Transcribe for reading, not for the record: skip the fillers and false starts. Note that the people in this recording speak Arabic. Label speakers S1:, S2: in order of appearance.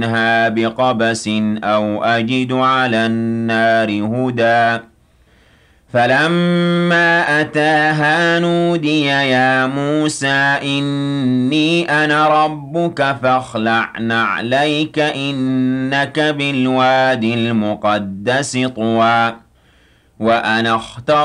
S1: منها بقبس أو أجد على النار هدى فلما أتاها نودي يا موسى إني أنا ربك فاخلع نعليك إنك بالوادي المقدس طوى وأنا اخترتك